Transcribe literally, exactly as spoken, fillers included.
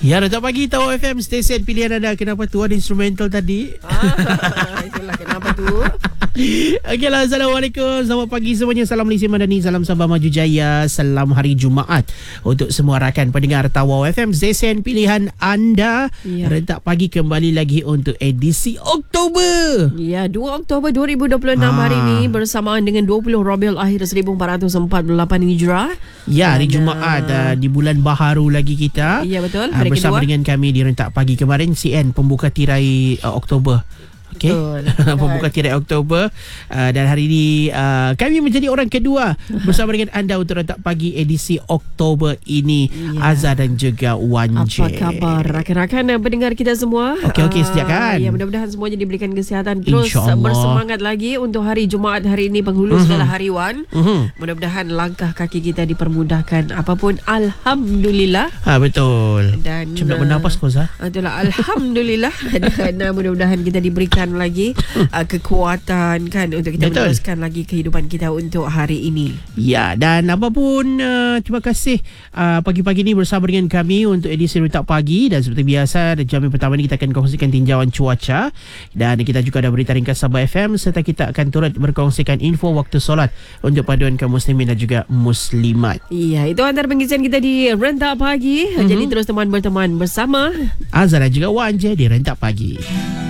Ya, Rentak Pagi Tawau F M, stesen pilihan anda. Kenapa tu ada instrumental tadi? Ah, itulah kenapa tu. Okeylah, Assalamualaikum. Selamat pagi semuanya. Salam Malaysia Madani, salam Sabah Maju Jaya, salam hari Jumaat untuk semua rakan pendengar Tawau F M, stesen pilihan anda. Ya. Rentak Pagi kembali lagi untuk edisi Oktober. Ya, dua Oktober dua ribu dua puluh enam ha. hari ini bersamaan dengan dua puluh Rabiul Akhir seribu empat ratus empat puluh lapan Hijrah. Ya, hari Jumaat uh, di bulan baharu lagi kita. Ya, betul. Hari bersama kedua dengan kami di Rentak Pagi. Kemarin C N pembuka tirai uh, Oktober. Okey. Pembuka tirai Oktober uh, dan hari ini uh, kami menjadi orang kedua bersama dengan anda untuk Rentak Pagi edisi Oktober ini. Ya. Azhar dan juga Wan J. Apa khabar rakan-rakan pendengar kita semua? Okey okey, sediakan. Ya, mudah-mudahan semuanya diberikan kesihatan, terus bersemangat lagi untuk hari Jumaat hari ini, penghulu mm-hmm. segala hariwan. Mm-hmm. Mudah-mudahan langkah kaki kita dipermudahkan apapun. Alhamdulillah. Ha, betul. Dan cuba uh, bernafas kau Zah. Itulah alhamdulillah. Dan uh, mudah-mudahan kita diberikan lagi uh, kekuatan kan untuk kita betul. meneruskan lagi kehidupan kita untuk hari ini. Ya, dan apapun uh, terima kasih uh, pagi-pagi ni bersama dengan kami untuk edisi Rentak Pagi. Dan seperti biasa, jam yang pertama ni kita akan kongsikan tinjauan cuaca dan kita juga ada berita ringkas Sabah F M, serta kita akan turut berkongsikan info waktu solat untuk paduan kaum muslimin dan juga muslimat. Ya, itu antara pengisian kita di Rentak Pagi. Mm-hmm. Jadi terus teman berteman bersama Azhar dan juga Wan J di Rentak Pagi.